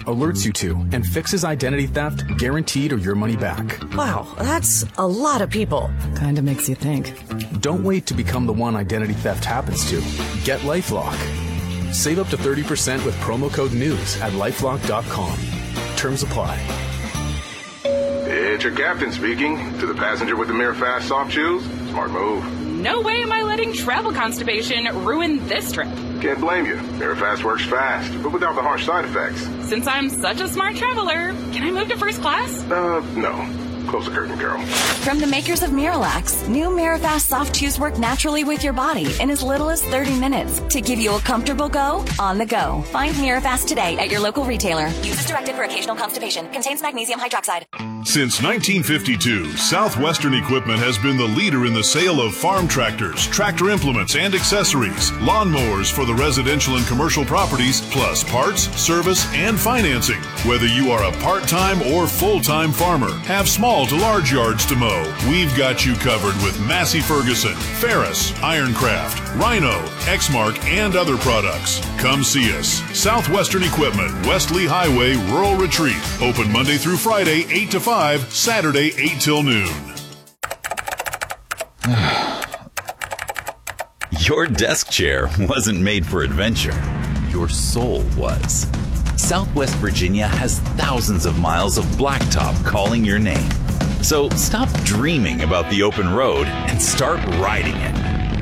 alerts you to, and fixes identity theft guaranteed or your money back. Wow, that's a lot of people. Kinda makes you think. Don't wait to become the one identity theft happens to. Get LifeLock. Save up to 30% with promo code NEWS at lifelock.com. Terms apply. It's your captain speaking. To the passenger with the Mirror Fast soft shoes, smart move. No way am I letting travel constipation ruin this trip. Can't blame you. Mirror Fast works fast, but without the harsh side effects. Since I'm such a smart traveler, can I move to first class? No. Close the curtain, girl. From the makers of Miralax, new Mirafast soft chews work naturally with your body in as little as 30 minutes to give you a comfortable go on the go. Find Mirafast today at your local retailer. Use as directed for occasional constipation. Contains magnesium hydroxide. Since 1952, Southwestern Equipment has been the leader in the sale of farm tractors, tractor implements and accessories, lawnmowers for the residential and commercial properties, plus parts, service, and financing. Whether you are a part-time or full-time farmer, have small to large yards to mow, we've got you covered with Massey Ferguson, Ferris, Ironcraft, Rhino, Exmark, and other products. Come see us. Southwestern Equipment, West Lee Highway, Rural Retreat. Open Monday through Friday, 8 to 5, Saturday, 8 till noon. Your desk chair wasn't made for adventure. Your soul was. Southwest Virginia has thousands of miles of blacktop calling your name. So stop dreaming about the open road and start riding it.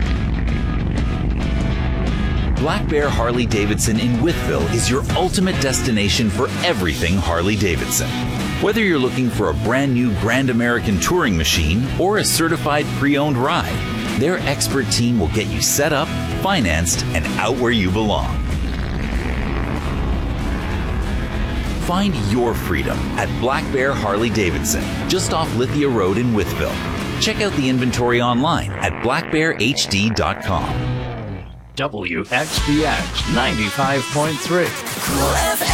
Black Bear Harley Davidson in Wytheville is your ultimate destination for everything Harley Davidson. Whether you're looking for a brand new Grand American touring machine or a certified pre-owned ride, their expert team will get you set up, financed, and out where you belong. Find your freedom at Black Bear Harley Davidson, just off Lithia Road in Wytheville. Check out the inventory online at blackbearhd.com. WXBX 95.3.